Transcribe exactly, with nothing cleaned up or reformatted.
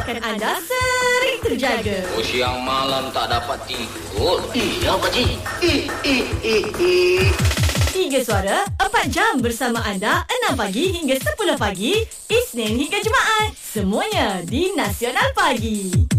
memastikan anda sering terjaga. Oh, siang malam tak dapat tidur. Iya, Pakcik. Eh, eh, eh, eh. Tiga Suara, empat jam bersama anda, enam pagi hingga sepuluh pagi, Isnin hingga Jumaat. Semuanya di Nasional Pagi.